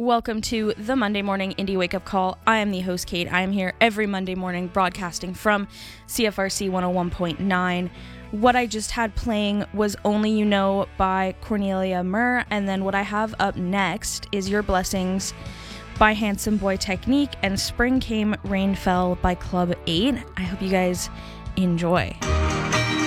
Welcome to the Monday Morning Indie Wake Up Call. I am the host, Kate. I am here every Monday morning broadcasting from CFRC 101.9. What I just had playing was Only You Know by Cornelia Murr, and then what I have up next is Your Blessings by Handsome Boy Technique and Spring Came, Rain Fell by Club 8. I hope you guys enjoy.